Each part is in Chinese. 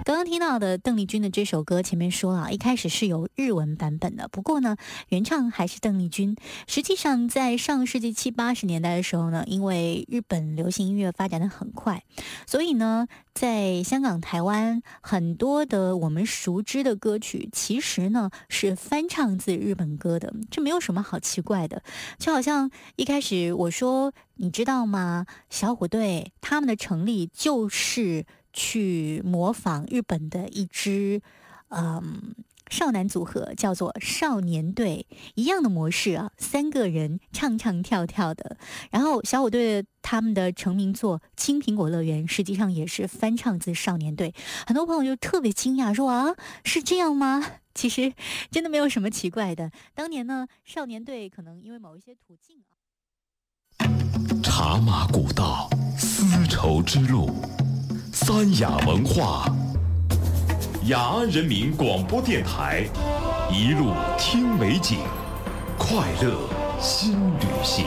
刚刚听到的邓丽君的这首歌，前面说了，一开始是有日文版本的，不过呢，原唱还是邓丽君。实际上，在上世纪70、80年代的时候呢，因为日本流行音乐发展的很快，所以呢，在香港、台湾很多的我们熟知的歌曲，其实呢是翻唱自日本歌的，这没有什么好奇怪的。就好像一开始我说，你知道吗？小虎队他们的成立就是去模仿日本的一支少男组合，叫做少年队，一样的模式啊，3个人唱唱跳跳的。然后小虎队他们的成名作《青苹果乐园》实际上也是翻唱自少年队，很多朋友就特别惊讶说啊，是这样吗？其实真的没有什么奇怪的。当年呢，少年队可能因为某一些途径啊， 茶马古道，丝绸之路，三雅文化，雅安人民广播电台，一路听美景，快乐新旅行。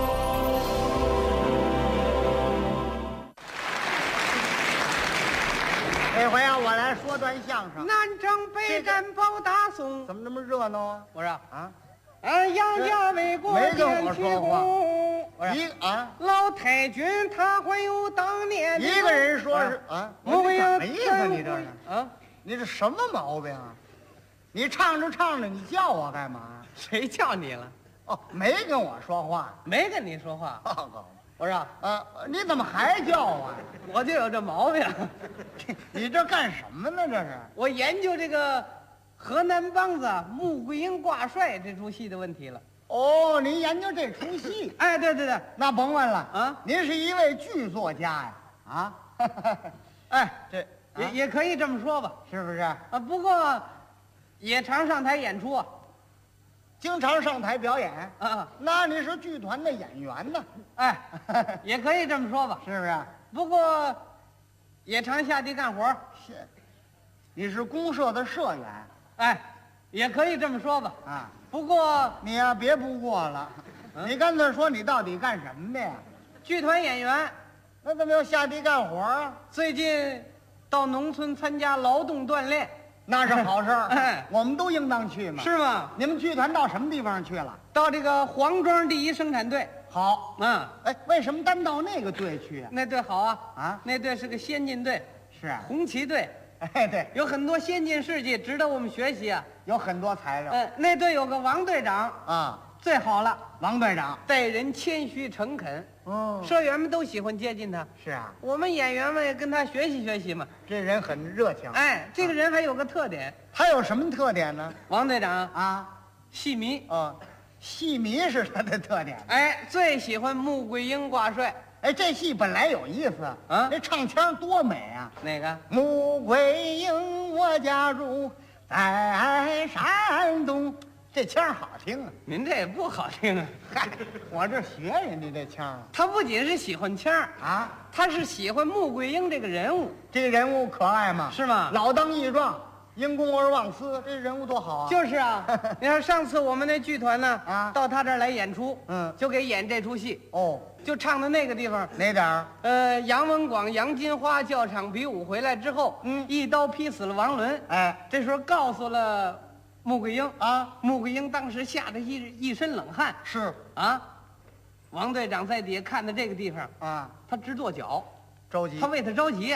这回啊，我来说段相声。 南征北战保大宋， 怎么这么热闹啊？ 我说啊， 杨家为国没跟我建说话功。我说老太君他还有当年一个人说是啊， 我什要么意思？你这是啊？ 你这什么毛病啊？你唱着唱着，你叫我干嘛？ 谁叫你了？ 哦，没跟我说话。 没跟你说话。我说你怎么还叫我呀？ 我就有这毛病。 你这干什么呢？这是我研究这个河南梆子穆桂英挂帅这出戏的问题了。 哦，您研究这出戏？ 哎，对对对， 那甭问了啊， 您是一位剧作家呀？啊， 哎， 这也可以这么说吧， 是不是？ 啊，不过也常上台演出啊。 经常上台表演啊， 那你是剧团的演员呢？ 哎，也可以这么说吧， 是不是？ 不过也常下地干活。 你是公社的社员？ 哎，也可以这么说吧。 啊， 不过你呀，别不过了，你干脆说你到底干什么的呀？ 剧团演员。 那怎么要下地干活啊？ 最近到农村参加劳动锻炼。 那是好事儿， 哎， 我们都应当去嘛。 是吗？ 你们剧团到什么地方去了？ 到这个黄庄第一生产队。 好， 哎， 为什么单到那个队去啊？ 那队好啊， 啊， 那队是个先进队， 是啊， 红旗队。 哎，对， 有很多先进事迹值得我们学习啊， 有很多材料。 那队有个王队长啊， 最好了， 王队长待人谦虚诚恳。 哦， 社员们都喜欢接近他。 是啊， 我们演员们也跟他学习学习嘛。 这人很热情。 哎，这个人还有个特点。 他有什么特点呢？ 王队长啊， 戏迷。 戏迷是他的特点。 哎，最喜欢穆桂英挂帅。 哎，这戏本来有意思啊， 这唱腔多美啊！ 哪个？ 穆桂英，我家住在山东，这腔好听啊！ 您这也不好听啊！ 嗨，我这学人家这腔。 他不仅是喜欢腔啊， 他是喜欢穆桂英这个人物。 这个人物可爱吗？ 是吗？ 老当益壮，因公而忘私，这人物多好啊！ 就是啊，你看上次我们那剧团呢，到他这儿来演出， 就给演这出戏。 哦， 就唱的那个地方哪点儿？ 杨文广、杨金花教场比武回来之后，一刀劈死了王伦。 哎， 这时候告诉了穆桂英啊， 穆桂英当时吓得一身冷汗。 是啊，王队长在底下看到这个地方啊， 他直跺脚， 着急， 他为他着急。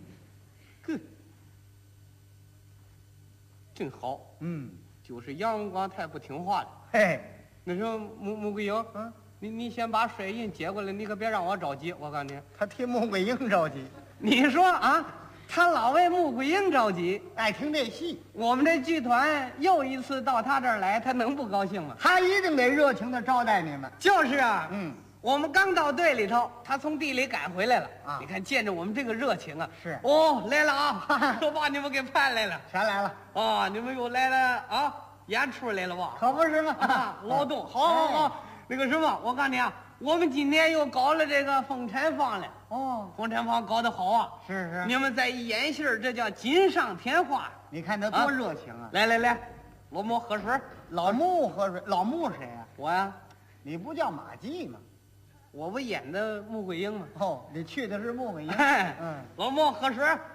真好，就是杨文广太不听话了。 嘿， 那时候穆桂英，你先把水印接过来，你可别让我着急。我告诉你， 他替穆桂英着急。 你说啊，他老为穆桂英着急， 爱听这戏。 我们这剧团又一次到他这儿来，他能不高兴吗？ 他一定得热情的招待你们。 就是啊，我们刚到队里头，他从地里赶回来了啊！ 你看见着我们这个热情啊， 是来了啊，都把你们给盼来了。 全来了啊！你们又来了啊，演出来了吧？ 可不是吗？ 劳动，好。那个什么，我告诉你啊，我们今天又搞了这个风产坊了。风产坊搞得好啊！ 是， 你们再一演戏，这叫锦上添花。 你看他多热情啊！ 来，老穆喝水。 老穆喝水，老穆谁呀？ 我呀。 你不叫马季吗？ 我不演的穆桂英吗？ 你去的是穆桂英。 老穆喝水。